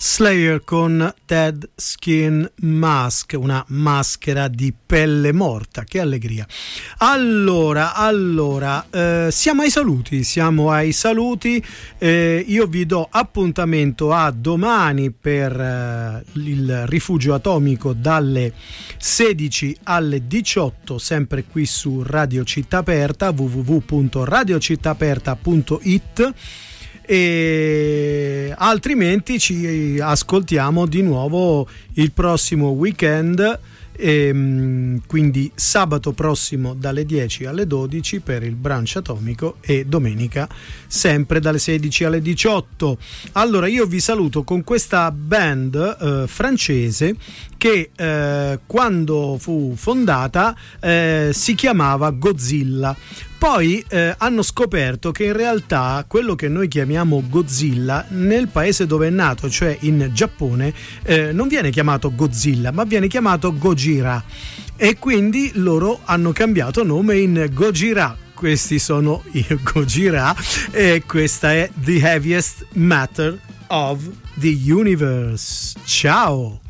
Slayer con Dead Skin Mask, una maschera di pelle morta. Che allegria. Allora, siamo ai saluti. Io vi do appuntamento a domani per il rifugio atomico dalle 16 alle 18, sempre qui su Radio Città Aperta, www.radiocittaaperta.it, e altrimenti ci ascoltiamo di nuovo il prossimo weekend, quindi sabato prossimo dalle 10 alle 12 per il brunch atomico e domenica sempre dalle 16 alle 18. Allora io vi saluto con questa band francese che quando fu fondata si chiamava Godzilla. Poi hanno scoperto che in realtà quello che noi chiamiamo Godzilla nel paese dove è nato, cioè in Giappone, non viene chiamato Godzilla ma viene chiamato Gojira, e quindi loro hanno cambiato nome in Gojira. Questi sono i Gojira e questa è The Heaviest Matter of the Universe. Ciao!